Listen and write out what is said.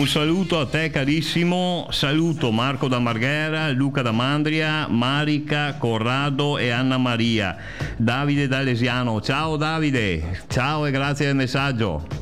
Un saluto a te carissimo, saluto Marco da Marghera, Luca da Mandria, Marica, Corrado e Anna Maria. Davide da Lesiano, ciao Davide, ciao e grazie del messaggio.